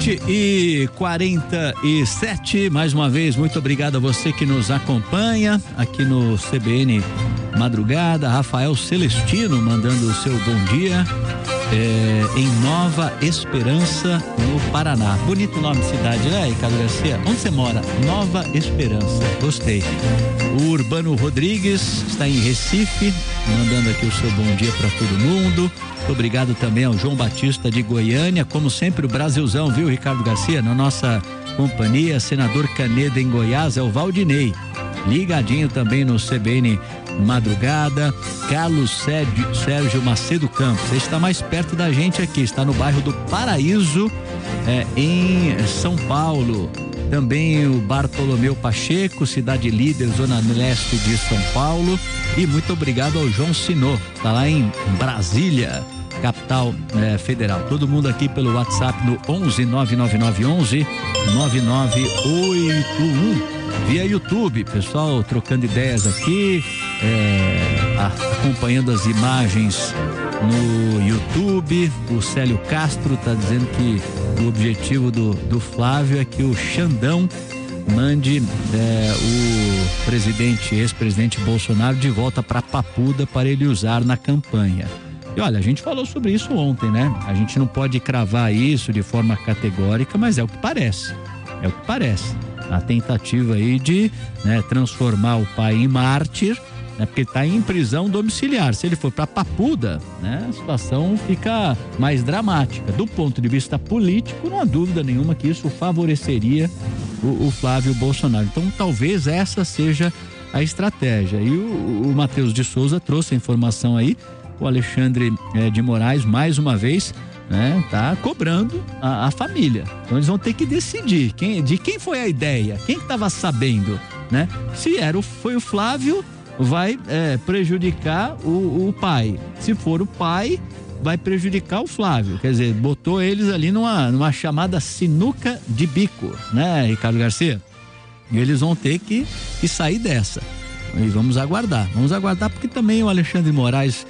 7h47, mais uma vez, muito obrigado a você que nos acompanha aqui no CBN Madrugada. Rafael Celestino mandando o seu bom dia, em Nova Esperança, no Paraná. Bonito nome de cidade, né, Ricardo Garcia? Onde você mora? Nova Esperança, gostei. O Urbano Rodrigues está em Recife, mandando aqui o seu bom dia para todo mundo. Muito obrigado também ao João Batista de Goiânia, como sempre o Brasilzão, viu, Ricardo Garcia? Na nossa companhia, senador Caneda em Goiás, é o Valdinei, ligadinho também no CBN Madrugada. Carlos Sérgio Macedo Campos, ele está mais perto da gente aqui, está no bairro do Paraíso, em São Paulo. Também o Bartolomeu Pacheco, cidade líder, zona leste de São Paulo. E muito obrigado ao João Sinô, está lá em Brasília, capital federal. Todo mundo aqui pelo WhatsApp no 11 99911 9981. Via YouTube, pessoal trocando ideias aqui, acompanhando as imagens no YouTube. O Célio Castro está dizendo que o objetivo do Flávio é que o Xandão mande o ex-presidente Bolsonaro de volta para Papuda para ele usar na campanha. E olha, a gente falou sobre isso ontem, né? A gente não pode cravar isso de forma categórica, mas é o que parece. É o que parece. A tentativa aí de transformar o pai em mártir, porque ele está em prisão domiciliar. Se ele for para Papuda, a situação fica mais dramática. Do ponto de vista político, não há dúvida nenhuma que isso favoreceria o Flávio Bolsonaro. Então, talvez essa seja a estratégia. E o Matheus de Souza trouxe a informação aí. O Alexandre de Moraes, mais uma vez, tá cobrando a família. Então eles vão ter que decidir de quem foi a ideia, quem estava sabendo, Se foi o Flávio, vai prejudicar o pai. Se for o pai, vai prejudicar o Flávio. Quer dizer, botou eles ali numa chamada sinuca de bico, Ricardo Garcia? E eles vão ter que sair dessa. E vamos aguardar porque também o Alexandre de Moraes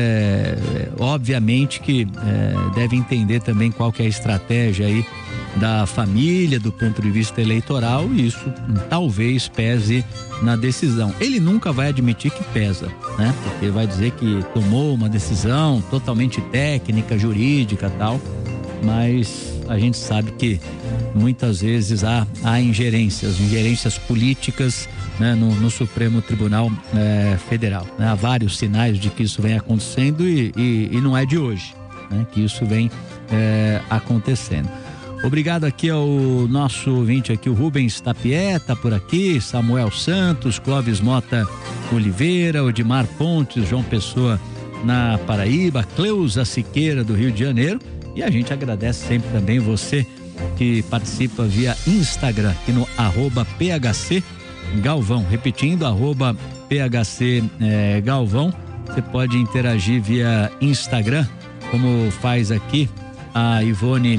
obviamente que deve entender também qual que é a estratégia aí da família do ponto de vista eleitoral, e isso talvez pese na decisão. Ele nunca vai admitir que pesa, porque vai dizer que tomou uma decisão totalmente técnica, jurídica, tal, mas a gente sabe que muitas vezes há ingerências políticas, no Supremo Tribunal Federal. Há vários sinais de que isso vem acontecendo e não é de hoje, que isso vem acontecendo. Obrigado aqui ao nosso ouvinte aqui, o Rubens Tapié, tá por aqui, Samuel Santos, Clóvis Mota Oliveira, Odimar Pontes, João Pessoa na Paraíba, Cleusa Siqueira do Rio de Janeiro, e a gente agradece sempre também você que participa via Instagram, aqui no @PHC Galvão, repetindo, @PHC Galvão. Você pode interagir via Instagram, como faz aqui a Ivone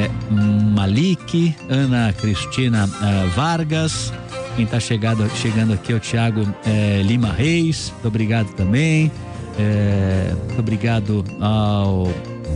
Malik, Ana Cristina Vargas. Quem está chegando aqui é o Thiago Lima Reis, muito obrigado também. Muito obrigado ao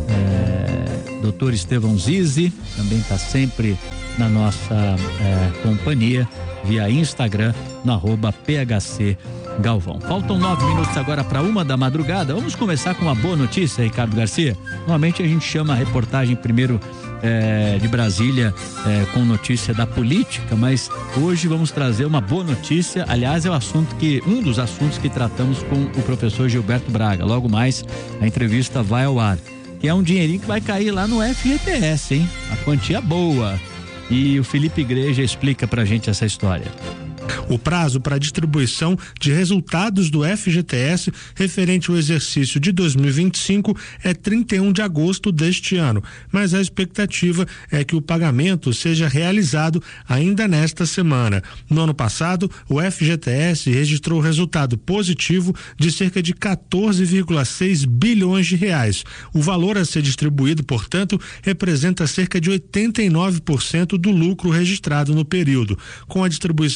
Dr. Estevão Zizi, também está sempre na nossa companhia via Instagram no @PHC Galvão. Faltam 9 minutos agora para 1 da madrugada. Vamos começar com uma boa notícia, Ricardo Garcia. Normalmente a gente chama a reportagem primeiro de Brasília com notícia da política, mas hoje vamos trazer uma boa notícia. Aliás, é um dos assuntos que tratamos com o professor Gilberto Braga. Logo mais a entrevista vai ao ar, que é um dinheirinho que vai cair lá no FGTS, hein? A quantia boa. E o Felipe Igreja explica pra gente essa história. O prazo para distribuição de resultados do FGTS referente ao exercício de 2025 é 31 de agosto deste ano, mas a expectativa é que o pagamento seja realizado ainda nesta semana. No ano passado, o FGTS registrou resultado positivo de cerca de 14,6 bilhões de reais. O valor a ser distribuído, portanto, representa cerca de 89% do lucro registrado no período. Com a distribuição desse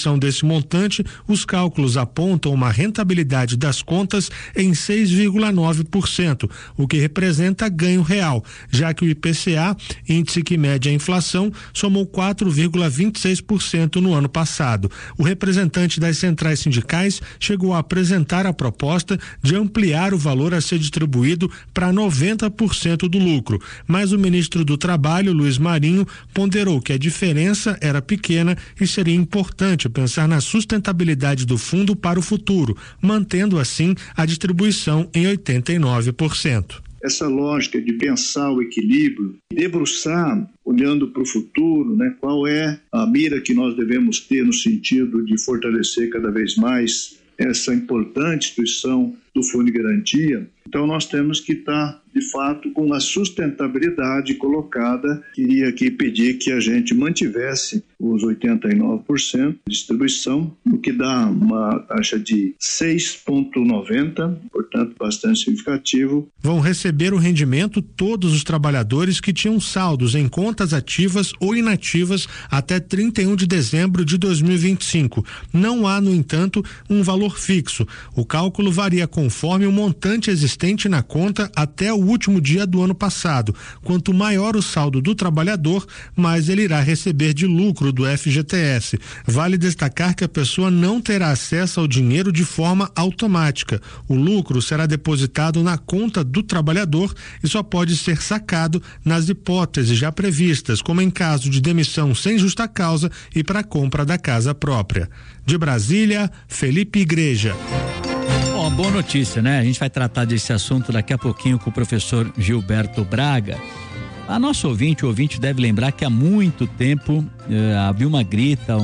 desse montante, os cálculos apontam uma rentabilidade das contas em 6,9%, o que representa ganho real, já que o IPCA, índice que mede a inflação, somou 4,26% no ano passado. O representante das centrais sindicais chegou a apresentar a proposta de ampliar o valor a ser distribuído para 90% do lucro, mas o ministro do Trabalho, Luiz Marinho, ponderou que a diferença era pequena e seria importante pensar na sustentabilidade do fundo para o futuro, mantendo assim a distribuição em 89%. Essa lógica de pensar o equilíbrio, debruçar, olhando para o futuro, né, qual é a mira que nós devemos ter no sentido de fortalecer cada vez mais essa importante instituição do Fundo de Garantia. Então nós temos que estar, de fato, com a sustentabilidade colocada. Queria aqui pedir que a gente mantivesse os 89% de distribuição, o que dá uma taxa de 6,90, portanto bastante significativo. Vão receber o rendimento todos os trabalhadores que tinham saldos em contas ativas ou inativas até 31 de dezembro de 2025. Não há, no entanto, um valor fixo. O cálculo varia conforme o montante existente na conta até o último dia do ano passado. Quanto maior o saldo do trabalhador, mais ele irá receber de lucro do FGTS. Vale destacar que a pessoa não terá acesso ao dinheiro de forma automática. O lucro será depositado na conta do trabalhador e só pode ser sacado nas hipóteses já previstas, como em caso de demissão sem justa causa e para a compra da casa própria. De Brasília, Felipe Igreja. Bom, boa notícia, né? A gente vai tratar desse assunto daqui a pouquinho com o professor Gilberto Braga. A nossa ouvinte, o ouvinte deve lembrar que há muito tempo havia uma grita,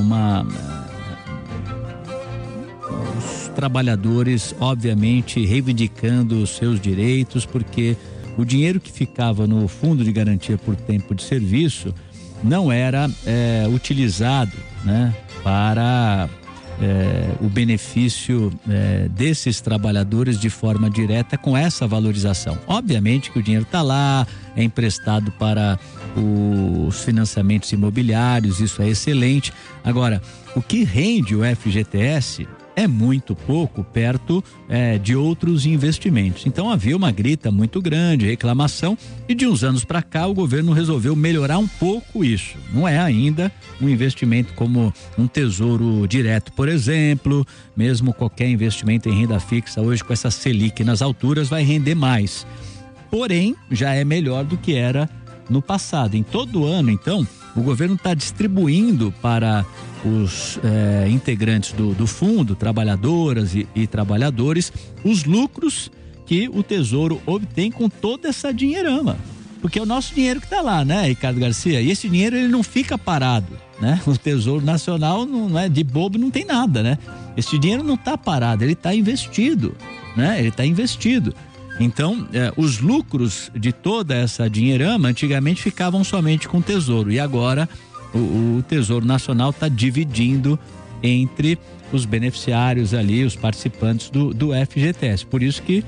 os trabalhadores, obviamente, reivindicando os seus direitos, porque o dinheiro que ficava no Fundo de Garantia por Tempo de Serviço não era utilizado, né, para o benefício desses trabalhadores de forma direta com essa valorização. Obviamente que o dinheiro está lá, é emprestado para os financiamentos imobiliários, isso é excelente. Agora, o que rende o FGTS é muito pouco perto de outros investimentos. Então havia uma grita muito grande, reclamação, e de uns anos para cá o governo resolveu melhorar um pouco isso. Não é ainda um investimento como um tesouro direto, por exemplo. Mesmo qualquer investimento em renda fixa hoje, com essa Selic nas alturas, vai render mais. Porém, já é melhor do que era no passado. Em todo ano, então, o governo está distribuindo para os integrantes do fundo, trabalhadoras e trabalhadores, os lucros que o Tesouro obtém com toda essa dinheirama. Porque é o nosso dinheiro que está lá, né, Ricardo Garcia? E esse dinheiro, ele não fica parado, né? O Tesouro Nacional não é de bobo, não tem nada, né? Esse dinheiro não está parado, ele está investido, né? Ele está investido. Então, os lucros de toda essa dinheirama antigamente ficavam somente com o Tesouro, e agora o Tesouro Nacional está dividindo entre os beneficiários ali, os participantes do FGTS. Por isso que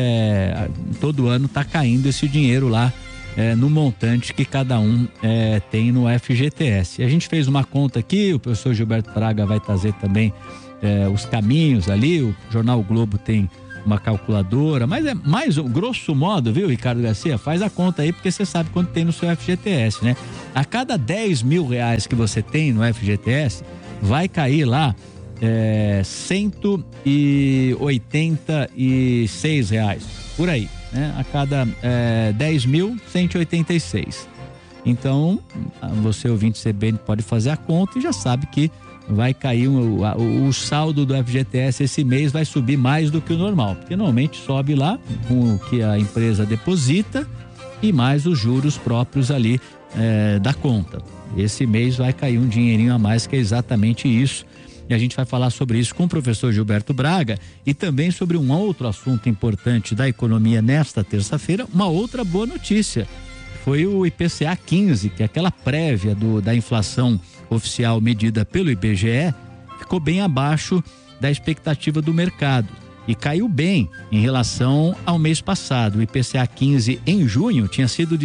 todo ano está caindo esse dinheiro lá no montante que cada um tem no FGTS. A gente fez uma conta aqui, o professor Gilberto Braga vai trazer também os caminhos ali, o Jornal Globo tem uma calculadora, mas é mais grosso modo, viu, Ricardo Garcia? Faz a conta aí, porque você sabe quanto tem no seu FGTS, né? A cada 10 mil reais que você tem no FGTS, vai cair lá R$186, por aí, né? A cada 10 mil, 186. Então, você ouvinte CBN pode fazer a conta e já sabe que vai cair o saldo do FGTS esse mês, vai subir mais do que o normal, porque normalmente sobe lá com o que a empresa deposita e mais os juros próprios ali da conta. Esse mês vai cair um dinheirinho a mais, que é exatamente isso, e a gente vai falar sobre isso com o professor Gilberto Braga e também sobre um outro assunto importante da economia nesta terça-feira. Uma outra boa notícia foi o IPCA 15, que é aquela prévia da inflação oficial medida pelo IBGE, ficou bem abaixo da expectativa do mercado e caiu bem em relação ao mês passado. O IPCA 15 em junho tinha sido de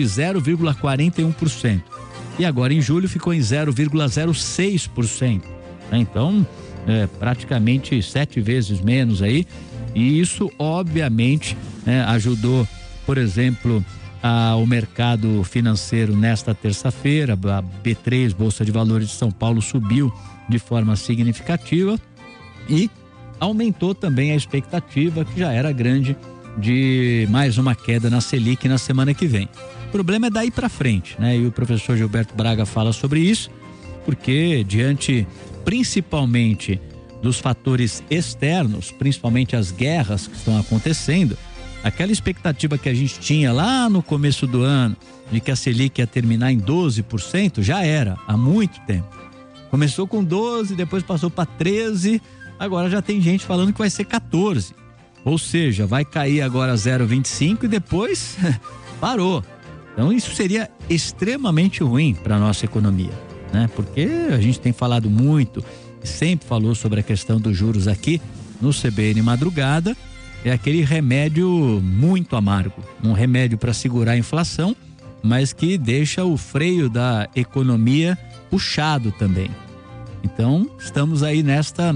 0,41% e agora em julho ficou em 0,06%. Então praticamente 7 vezes menos aí, e isso obviamente ajudou, por exemplo, o mercado financeiro nesta terça-feira. A B3, Bolsa de Valores de São Paulo, subiu de forma significativa e aumentou também a expectativa, que já era grande, de mais uma queda na Selic na semana que vem. O problema é daí para frente, né? E o professor Gilberto Braga fala sobre isso, porque diante principalmente dos fatores externos, principalmente as guerras que estão acontecendo, aquela expectativa que a gente tinha lá no começo do ano de que a Selic ia terminar em 12%, já era há muito tempo. Começou com 12%, depois passou para 13%, agora já tem gente falando que vai ser 14%. Ou seja, vai cair agora 0,25% e depois parou. Então isso seria extremamente ruim para a nossa economia, né? Porque a gente tem falado muito, sempre falou sobre a questão dos juros aqui no CBN Madrugada. É aquele remédio muito amargo, um remédio para segurar a inflação, mas que deixa o freio da economia puxado também. Então, estamos aí nesta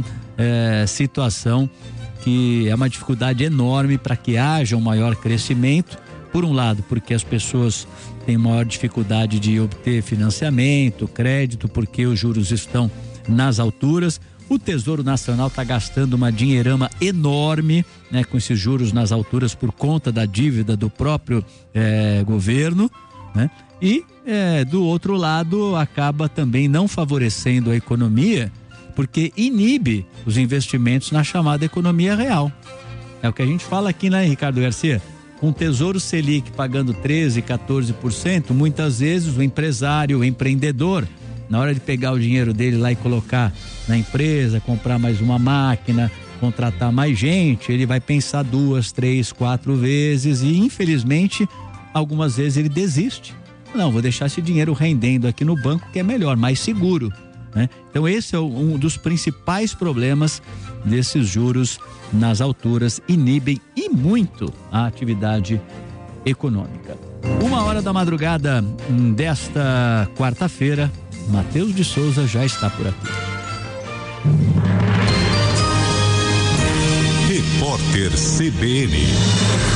situação que é uma dificuldade enorme para que haja um maior crescimento. Por um lado, porque as pessoas têm maior dificuldade de obter financiamento, crédito, porque os juros estão nas alturas. O Tesouro Nacional está gastando uma dinheirama enorme, né, com esses juros nas alturas por conta da dívida do próprio governo, né? E do outro lado acaba também não favorecendo a economia, porque inibe os investimentos na chamada economia real. É o que a gente fala aqui, né, Ricardo Garcia? Com o Tesouro Selic pagando 13%, 14%, muitas vezes o empresário, o empreendedor, na hora de pegar o dinheiro dele lá e colocar na empresa, comprar mais uma máquina, contratar mais gente, ele vai pensar 2, 3, 4 vezes e, infelizmente, algumas vezes ele desiste. Não, vou deixar esse dinheiro rendendo aqui no banco, que é melhor, mais seguro, né? Então esse é um dos principais problemas desses juros nas alturas, inibem e muito a atividade econômica. 1h da madrugada desta quarta-feira, Matheus de Souza já está por aqui. Repórter CBN.